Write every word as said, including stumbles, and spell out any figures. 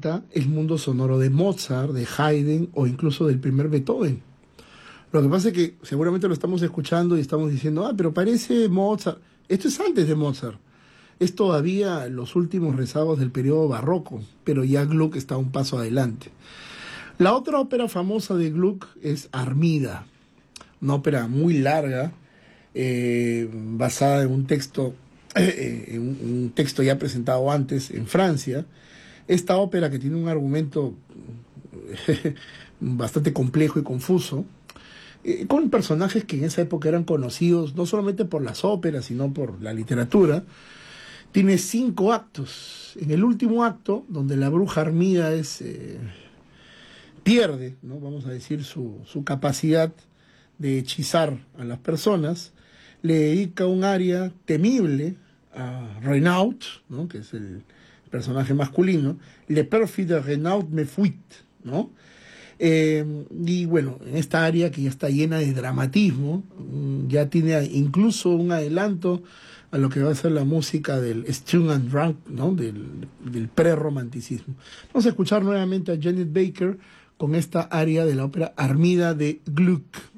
representa el mundo sonoro de Mozart, de Haydn o incluso del primer Beethoven. Lo que pasa es que seguramente lo estamos escuchando y estamos diciendo, ah, pero parece Mozart. Esto es antes de Mozart. Es todavía los últimos rezagos del periodo barroco, pero ya Gluck está un paso adelante. La otra ópera famosa de Gluck es Armida, una ópera muy larga, eh, basada en un texto, eh, en un, un texto ya presentado antes en Francia. Esta ópera, que tiene un argumento bastante complejo y confuso, eh, con personajes que en esa época eran conocidos no solamente por las óperas, sino por la literatura. Tiene cinco actos. En el último acto, donde la bruja Armida es, eh, pierde, ¿no?, vamos a decir, su, su capacidad de hechizar a las personas, le dedica un aria temible a Renaud, ¿no?, que es el personaje masculino, Le perfide de Renaud me fuit, ¿no? Eh, y bueno, en esta área que ya está llena de dramatismo, ya tiene incluso un adelanto a lo que va a ser la música del Stung and Drunk, ¿no?, del, del pre-romanticismo. Vamos a escuchar nuevamente a Janet Baker con esta área de la ópera Armida de Gluck.